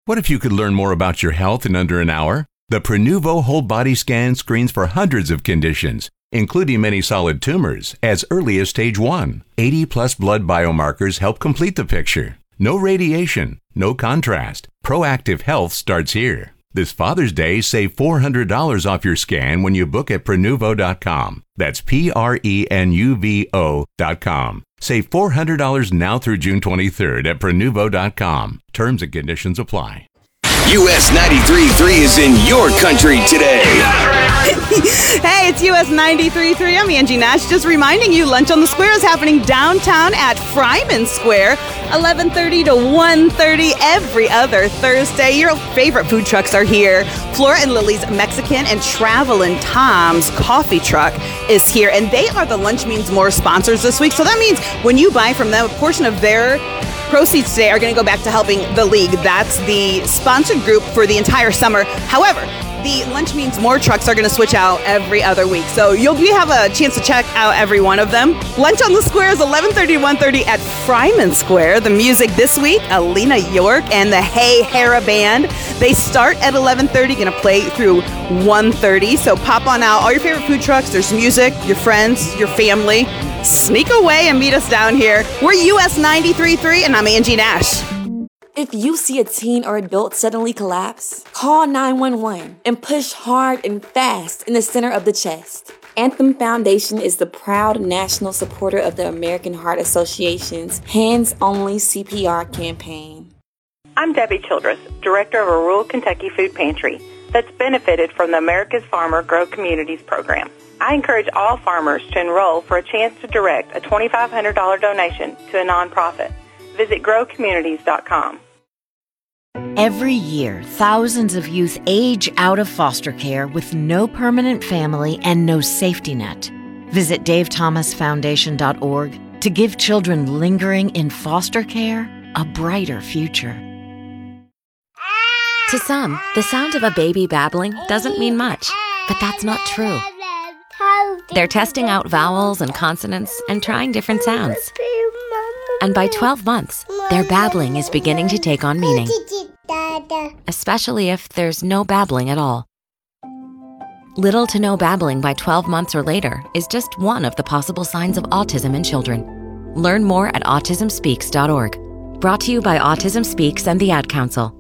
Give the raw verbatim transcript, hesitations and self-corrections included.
What if you could learn more about your health in under an hour? The Prenuvo Whole Body Scan screens for hundreds of conditions, including many solid tumors, as early as stage one. eighty plus blood biomarkers help complete the picture. No radiation, no contrast. Proactive health starts here. This Father's Day, save four hundred dollars off your scan when you book at Prenuvo dot com. That's P R E N U V O dot com. Save four hundred dollars now through June twenty-third at Prenuvo dot com. Terms and conditions apply. U S ninety-three point three is in your country today. Hey, it's U S ninety-three point three. I'm Angie Nash, just reminding you, Lunch on the Square is happening downtown at Fryman Square, eleven thirty to one thirty every other Thursday. Your favorite food trucks are here. Flora and Lily's Mexican and Travelin' Tom's coffee truck is here, and they are the Lunch Means More sponsors this week. So that means when you buy from them, a portion of their proceeds today are going to go back to helping the league. That's the sponsored group for the entire summer. However, the Lunch Means More trucks are going to switch out every other week. So you'll be, have a chance to check out every one of them. Lunch on the Square is eleven thirty to one thirty at Fryman Square. The music this week, Alina York and the Hey Hera Band. They start at eleven thirty, going to play through one thirty. So pop on out. All your favorite food trucks. There's music, your friends, your family. Sneak away and meet us down here. We're U S ninety-three point three, and I'm Angie Nash. If you see a teen or adult suddenly collapse, call nine one one and push hard and fast in the center of the chest. Anthem Foundation is the proud national supporter of the American Heart Association's Hands Only C P R campaign. I'm Debbie Childress, director of a rural Kentucky food pantry that's benefited from the America's Farmer Grow Communities program. I encourage all farmers to enroll for a chance to direct a twenty-five hundred dollars donation to a nonprofit. Visit grow communities dot com. Every year, thousands of youth age out of foster care with no permanent family and no safety net. Visit dave thomas foundation dot org to give children lingering in foster care a brighter future. To some, the sound of a baby babbling doesn't mean much, but that's not true. They're testing out vowels and consonants and trying different sounds. And by twelve months, their babbling is beginning to take on meaning, especially if there's no babbling at all. Little to no babbling by twelve months or later is just one of the possible signs of autism in children. Learn more at autism speaks dot org. Brought to you by Autism Speaks and the Ad Council.